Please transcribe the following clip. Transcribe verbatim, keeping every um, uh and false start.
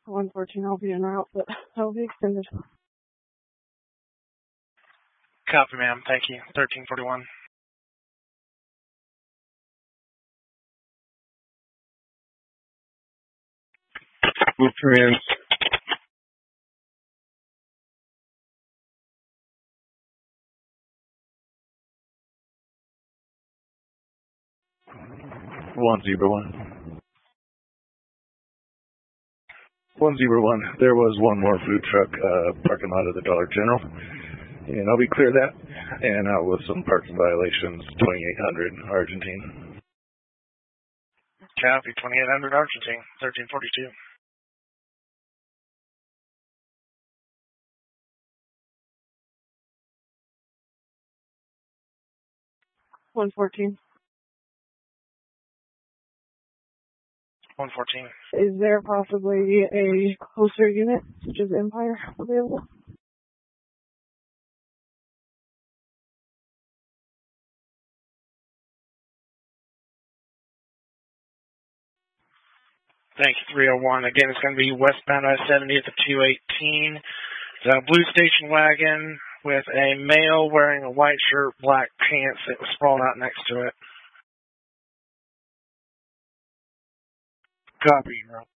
one fourteen, I'll be en route, but I'll be extended. Copy, ma'am. Thank you. thirteen forty-one. Move trans. One zebra one. One zebra one. There was one more food truck uh, parking lot of the Dollar General, and I'll be clear of that. And out with some parking violations. twenty-eight hundred Argentine. Copy. twenty-eight hundred Argentine. thirteen forty-two. one fourteen. one fourteen. Is there possibly a closer unit, such as Empire, available? Thank you, three oh one. Again, it's going to be westbound I seventy at the two eighteen. It's a blue station wagon with a male wearing a white shirt, black pants that was sprawled out next to it. Copy,